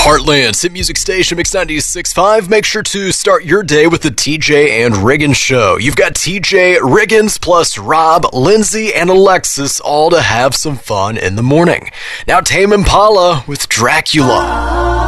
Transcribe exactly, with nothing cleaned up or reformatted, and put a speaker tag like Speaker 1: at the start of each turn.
Speaker 1: Heartland's hit music station, Mix ninety-six point five. Make sure to start your day with the T J and Riggins Show. You've got T J, Riggins, plus Rob, Lindsay, and Alexis, all to have some fun in the morning. Now, Tame Impala with Dracula.